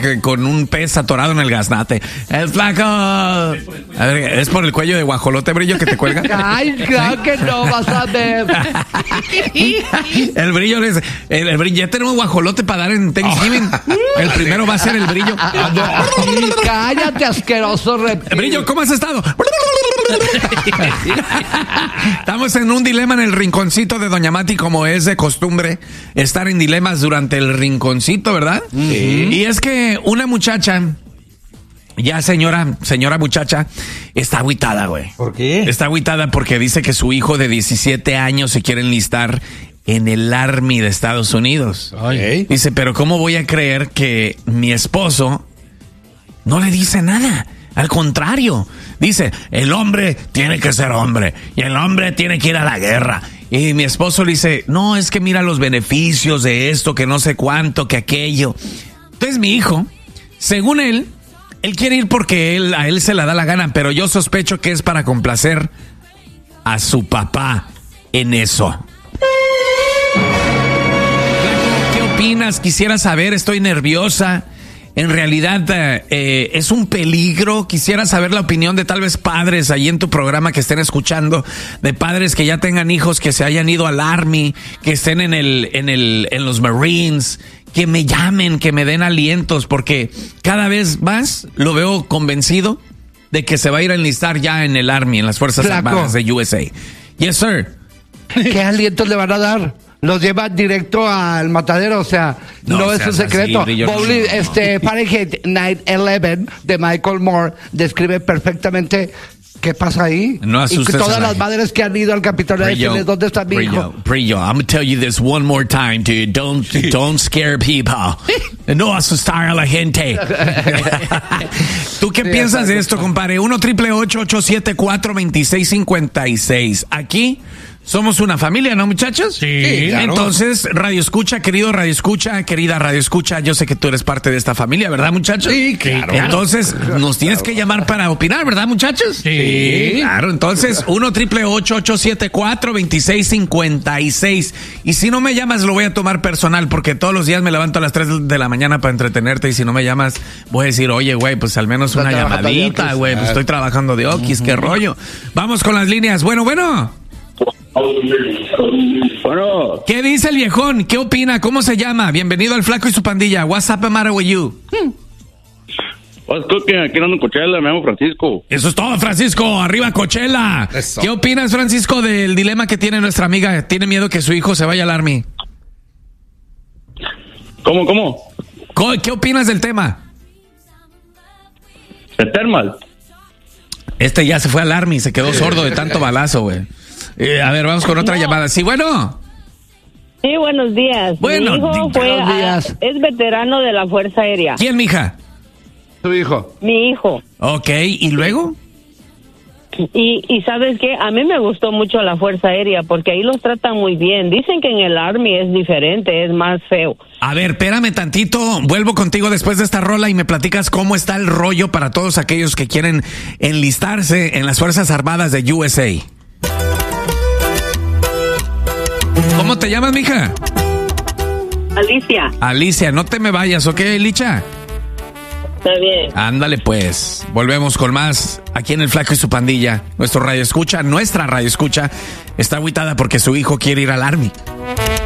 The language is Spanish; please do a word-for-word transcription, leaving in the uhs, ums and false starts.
que, con un pez atorado en el gaznate. ¡El flaco! A ver, ¿es por el cuello de guajolote, Brillo, que te cuelga? Ay, claro que no vas a ver. El Brillo, es, el, el Brillo, ya tenemos guajolote para dar en Thanksgiving. El primero va a ser el Brillo. Cállate, asqueroso reptil. Brillo, ¿cómo has estado? Estamos en un dilema en el rinconcito de Doña Mati, como es de costumbre estar en dilemas durante el rinconcito, ¿verdad? Sí. Y es que una muchacha, ya señora, señora muchacha, está agüitada, güey. ¿Por qué? Está agüitada porque dice que su hijo de diecisiete años se quiere enlistar en el Army de Estados Unidos. Ay. Dice, pero ¿cómo voy a creer que mi esposo no le dice nada? Al contrario, dice, el hombre tiene que ser hombre y el hombre tiene que ir a la guerra. Y mi esposo le dice, no, es que mira los beneficios de esto, que no sé cuánto, que aquello. Entonces mi hijo, según él, él quiere ir porque él, a él se le da la gana, pero yo sospecho que es para complacer a su papá en eso. ¿Qué opinas? Quisiera saber, estoy nerviosa. En realidad eh, es un peligro. Quisiera saber la opinión de tal vez padres ahí en tu programa que estén escuchando, de padres que ya tengan hijos que se hayan ido al Army, que estén en el, en el, en los Marines, que me llamen, que me den alientos, porque cada vez más lo veo convencido de que se va a ir a enlistar ya en el Army, en las Fuerzas Flaco. Armadas de U S A. Yes, sir. ¿Qué alientos le van a dar? Los lleva directo al matadero, o sea, no, No es un seas secreto. así, Brillo, Bowley, no, no. este, Fahrenheit nueve once de Michael Moore describe perfectamente qué pasa ahí. No y asustes que todas a la las madres que han ido al Capitolio a decirles dónde está mi Brillo, hijo. Brillo, I'm gonna tell you this one more time, dude. Don't, don't scare people. No asustar a la gente. ¿Tú qué Sí, piensas de exacto. esto, compadre? uno triple ocho ocho siete cuatro dos seis cinco seis. Aquí somos una familia, ¿no, muchachos? Sí, claro. Entonces, Radio Escucha, querido Radio Escucha, querida Radio Escucha, yo sé que tú eres parte de esta familia, ¿verdad, muchachos? Sí, claro. Entonces, nos tienes que llamar para opinar, ¿verdad, muchachos? Sí. Claro, entonces, uno triple ocho ocho siete cuatro dos seis cinco seis. Y si no me llamas, lo voy a tomar personal, porque todos los días me levanto a las tres de la mañana para entretenerte, y si no me llamas, voy a decir, oye, güey, pues al menos una Está trabajando de llamadita, Oquis. güey, pues estoy trabajando de Oquis, qué rollo. Vamos con las líneas. Bueno, bueno. Bueno, ¿Qué dice el viejón? ¿Qué opina? ¿Cómo se llama? Bienvenido al Flaco y su pandilla. What's up the matter with you? pues creo que aquí ando en Coachella, me llamo Francisco. Eso es todo, Francisco. Arriba, Coachella. Eso. ¿Qué opinas, Francisco, del dilema que tiene nuestra amiga? Tiene miedo que su hijo se vaya al Army. ¿Cómo, cómo? Co- ¿Qué opinas del tema? ¿El thermal? Este ya se fue al Army, se quedó sordo de tanto balazo, güey. Eh, a ver, vamos con otra llamada. Sí, bueno. Sí, buenos días. Bueno, Mi hijo di- fue buenos a- días. es veterano de la Fuerza Aérea. ¿Quién, mija? Su hijo. Mi hijo. Ok, ¿y luego? Y, y ¿sabes qué? A mí me gustó mucho la Fuerza Aérea porque ahí los tratan muy bien. Dicen que en el Army es diferente, es más feo. A ver, espérame tantito, vuelvo contigo después de esta rola y me platicas cómo está el rollo para todos aquellos que quieren enlistarse en las Fuerzas Armadas de U S A. ¿Cómo te llamas, mija? Alicia. Alicia, no te me vayas, ¿ok, Licha? Está bien. Ándale pues, volvemos con más aquí en El Flaco y su pandilla. Nuestro radio escucha, nuestra radio escucha, está agüitada porque su hijo quiere ir al Army.